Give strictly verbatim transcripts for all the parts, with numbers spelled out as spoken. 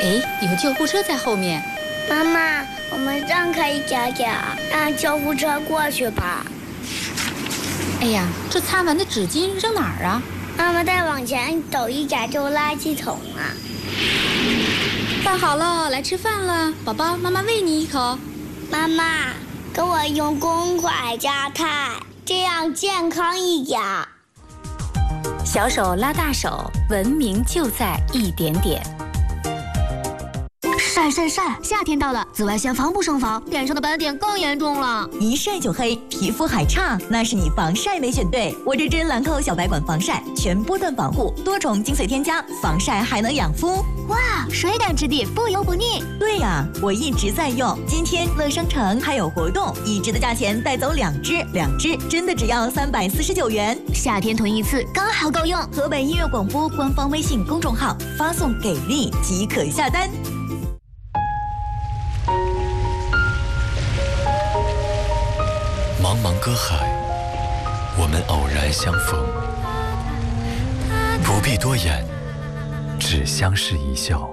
哎，有救护车在后面。 妈妈，我们让开一点点，让救护车过去吧。 哎呀，这擦完的纸巾扔哪儿啊？ 妈妈，再往前走一点就垃圾桶了。 饭好了，来吃饭了，宝宝，妈妈喂你一口。 妈妈，给我用公筷夹菜，这样健康一点。 小手拉大手，文明就在一点点。 晒晒晒！夏天到了，紫外线防不胜防，脸上的斑点更严重了。 一晒就黑，皮肤还差，那是你防晒没选对。我这支兰蔻小白管防晒，全波段防护，多重精髓添加，防晒还能养肤。 哇，水感质地，不油不腻。 对呀，我一直在用。今天乐商城还有活动，一支的价钱带走两支，两支真的只要三百四十九元。 夏天囤一次刚好够用。 河北音乐广播官方微信公众号发送给力即可下单。 茫茫歌海，我们偶然相逢，不必多言，只相视一笑。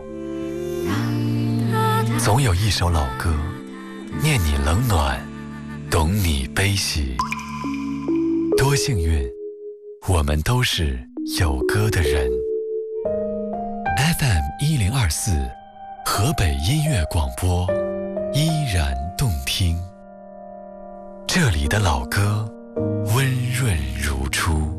总有一首老歌，念你冷暖，懂你悲喜。多幸运，我们都是有歌的人。F M 一零二四，河北音乐广播，依然动听。这里的老歌温润如初。